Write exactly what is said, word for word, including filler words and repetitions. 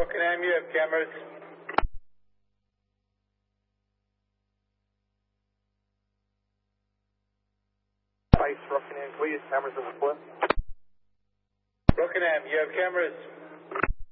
Rockingham, you have cameras. Base Rockingham, can we use cameras in the split? Rockingham, you have cameras.